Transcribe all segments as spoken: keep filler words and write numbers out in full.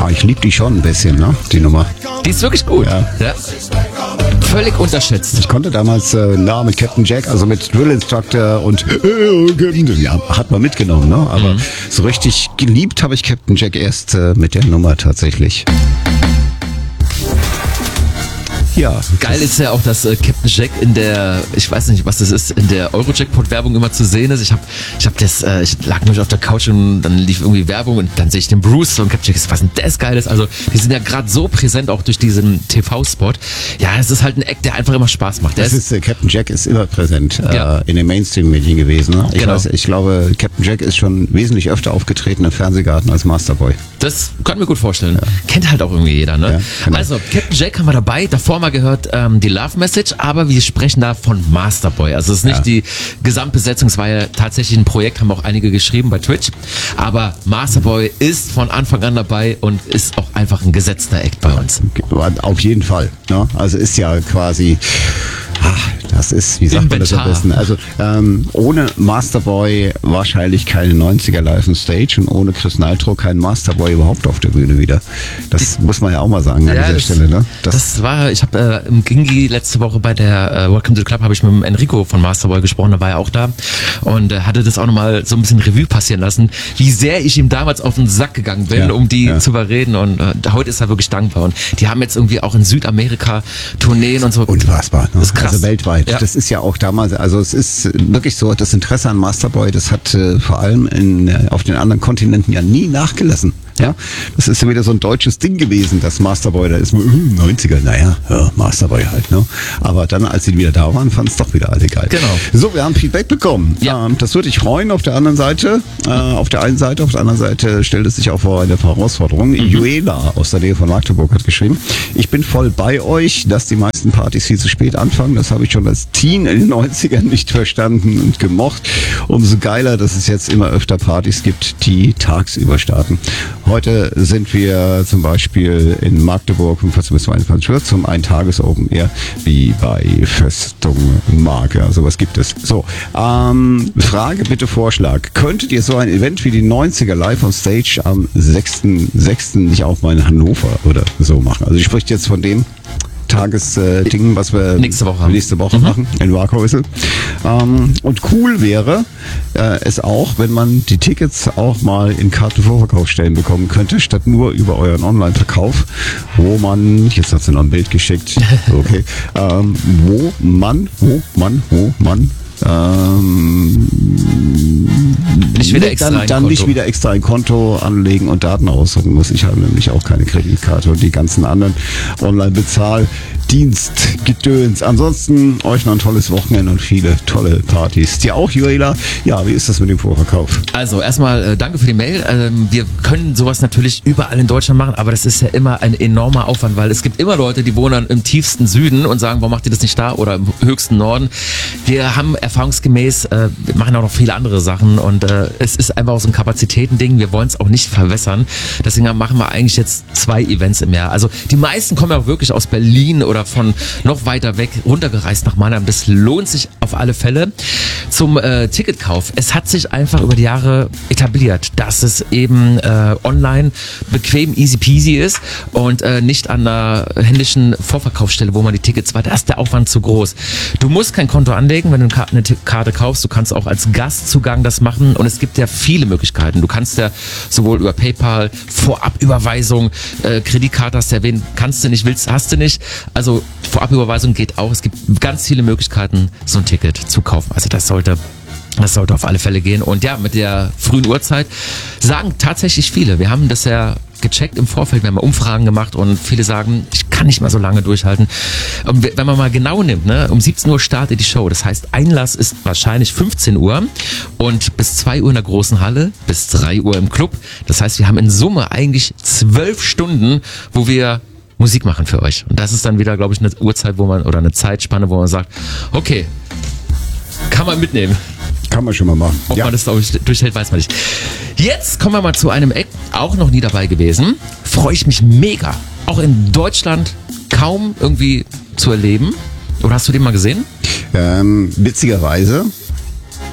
ich liebe die schon ein bisschen, ne? Die Nummer. Die ist wirklich gut. Ja. Ja. Völlig unterschätzt. Ich konnte damals äh, na, mit Captain Jack, also mit Drill Instructor und äh, Captain, ja, hat man mitgenommen, ne? Aber mhm. so richtig geliebt habe ich Captain Jack erst äh, mit der Nummer tatsächlich. Ja. Geil ist ja auch, dass äh, Captain Jack in der, ich weiß nicht, was das ist, in der Eurojackpot-Werbung immer zu sehen ist. Ich hab, ich hab das, äh, ich lag nämlich auf der Couch und dann lief irgendwie Werbung und dann sehe ich den Bruce und Captain Jack, was denn das Geiles? Also, die sind ja gerade so präsent, auch durch diesen T V-Spot. Ja, es ist halt ein Act, der einfach immer Spaß macht. Der das ist, äh, Captain Jack ist immer präsent ja. äh, in den Mainstream-Medien gewesen. Ne? Ich, genau. weiß, ich glaube, Captain Jack ist schon wesentlich öfter aufgetreten im Fernsehgarten als Masterboy. Das kann ich mir gut vorstellen. Ja. Kennt halt auch irgendwie jeder, ne? Ja, genau. Also, Captain Jack haben wir dabei, davor mal gehört, ähm, die Love Message, aber wir sprechen da von Masterboy. Also es ist nicht ja. die Gesamtbesetzung, es war ja tatsächlich ein Projekt, haben auch einige geschrieben bei Twitch, aber Masterboy ist von Anfang an dabei und ist auch einfach ein gesetzter Act bei uns. Auf jeden Fall. Ne? Also ist ja quasi... Ach, das ist, wie sagt man das am besten? Also ähm, ohne Masterboy wahrscheinlich keine neunziger Live on Stage und ohne Chris Nitro kein Masterboy überhaupt auf der Bühne wieder. Das die, muss man ja auch mal sagen an ja, dieser das, Stelle. Ne? Das, das war, ich habe äh, im Gingi letzte Woche bei der äh, Welcome to the Club habe ich mit dem Enrico von Masterboy gesprochen, da war er auch da und äh, hatte das auch nochmal so ein bisschen Revue passieren lassen, wie sehr ich ihm damals auf den Sack gegangen bin, ja, um die ja. zu überreden und äh, heute ist er wirklich dankbar und die haben jetzt irgendwie auch in Südamerika Tourneen und so. Unfassbar. Ne? Das ist krass. Also weltweit. Ja. Das ist ja auch damals, also es ist wirklich so, das Interesse an Masterboy, das hat äh, vor allem in, äh, auf den anderen Kontinenten ja nie nachgelassen. Ja, das ist ja wieder so ein deutsches Ding gewesen, das Masterboy, da ist man äh, neunziger, naja, ja, Masterboy halt, ne? Aber dann, als sie wieder da waren, fanden es doch wieder alle geil. Genau. So, wir haben Feedback bekommen. Ja. Ähm, das würde ich freuen auf der anderen Seite. Äh, auf der einen Seite, auf der anderen Seite stellt es sich auch vor eine Herausforderung. Mhm. Juela aus der Nähe von Magdeburg hat geschrieben, ich bin voll bei euch, dass die meisten Partys viel zu spät anfangen. Das habe ich schon als Teen in den neunzigern nicht verstanden und gemocht. Umso geiler, dass es jetzt immer öfter Partys gibt, die tagsüber starten. Heute sind wir zum Beispiel in Magdeburg um vierzehn bis zweiundzwanzig Uhr zum Ein-Tages-Open Air, wie bei Festung Mark. Ja, sowas gibt es. So, ähm, Frage, bitte Vorschlag. Könntet ihr so ein Event wie die neunziger Live on Stage am sechsten sechsten nicht auch mal in Hannover oder so machen? Also ich spreche jetzt von dem Tagesding, äh, was wir nächste Woche, nächste Woche mhm. machen in Warkhäusl. Ähm, und cool wäre äh, es auch, wenn man die Tickets auch mal in Kartenvorverkaufsstellen bekommen könnte, statt nur über euren Online-Verkauf, wo man, jetzt hat sie noch ein Bild geschickt, okay, ähm, wo man, wo man, wo man Ähm, nicht wieder extra dann, dann nicht wieder extra ein Konto anlegen und Daten ausdrucken muss. Ich habe nämlich auch keine Kreditkarte und die ganzen anderen Online-Bezahldienstgedöns. Ansonsten euch noch ein tolles Wochenende und viele tolle Partys. Dir auch, Juela? Ja, wie ist das mit dem Vorverkauf? Also erstmal äh, danke für die Mail. Ähm, wir können sowas natürlich überall in Deutschland machen, aber das ist ja immer ein enormer Aufwand, weil es gibt immer Leute, die wohnen im tiefsten Süden und sagen, warum macht ihr das nicht da oder im höchsten Norden? Wir haben erfahrungsgemäß, äh, wir machen auch noch viele andere Sachen und äh, es ist einfach auch so ein Kapazitätending. Wir wollen es auch nicht verwässern. Deswegen machen wir eigentlich jetzt zwei Events im Jahr. Also die meisten kommen ja auch wirklich aus Berlin oder von noch weiter weg runtergereist nach Mannheim. Das lohnt sich auf alle Fälle. Zum äh, Ticketkauf. Es hat sich einfach über die Jahre etabliert, dass es eben äh, online bequem, easy peasy ist und äh, nicht an einer händischen Vorverkaufsstelle, wo man die Tickets war. Da ist der Aufwand zu groß. Du musst kein Konto anlegen, wenn du eine Karte kaufst. Du kannst auch als Gastzugang das machen und es gibt ja viele Möglichkeiten. Du kannst ja sowohl über PayPal, Vorabüberweisung, äh, Kreditkarte hast du erwähnt, kannst du nicht, willst, hast du nicht. Also Vorabüberweisung geht auch. Es gibt ganz viele Möglichkeiten, so ein Ticket zu kaufen. Also das sollte Das sollte auf alle Fälle gehen. Und ja, mit der frühen Uhrzeit sagen tatsächlich viele. Wir haben das ja gecheckt im Vorfeld, wir haben mal Umfragen gemacht und viele sagen, ich kann nicht mehr so lange durchhalten. Und wenn man mal genau nimmt, ne, um siebzehn Uhr startet die Show. Das heißt, Einlass ist wahrscheinlich fünfzehn Uhr und bis zwei Uhr in der großen Halle, bis drei Uhr im Club. Das heißt, wir haben in Summe eigentlich zwölf Stunden, wo wir Musik machen für euch. Und das ist dann wieder, glaube ich, eine Uhrzeit, wo man, oder eine Zeitspanne, wo man sagt, okay, kann man mitnehmen. Kann man schon mal machen. Ob ja. man das durchhält, weiß man nicht. Jetzt kommen wir mal zu einem Eck, auch noch nie dabei gewesen. Freue ich mich mega. Auch in Deutschland kaum irgendwie zu erleben. Oder hast du den mal gesehen? Ähm, witzigerweise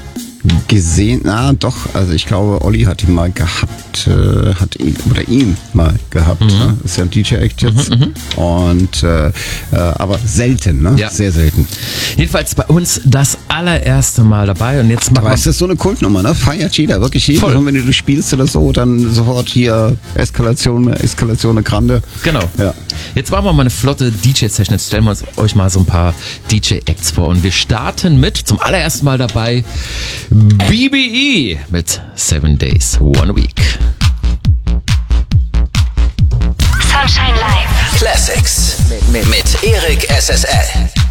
gesehen, na doch, also ich glaube, Olli hat ihn mal gehabt, äh, hat ihn oder ihn mal gehabt. Mhm. Ne? Ist ja ein D J-Act jetzt. Mhm, und äh, äh, aber selten, ne? Ja. Sehr selten. Jedenfalls bei uns das allererste Mal dabei und jetzt machen aber wir. ist das so eine Kultnummer, ne? Feiert jeder, wirklich jeder. Voll. Und wenn du spielst oder so, dann sofort hier Eskalation, Eskalation Grande. Genau. Ja. Jetzt machen wir mal eine flotte D J-Session. Jetzt stellen wir uns euch mal so ein paar D J-Acts vor. Und wir starten mit, zum allerersten Mal dabei, B B E mit Seven Days, One Week. Sunshine Live. Classics mit, mit Erik S S L.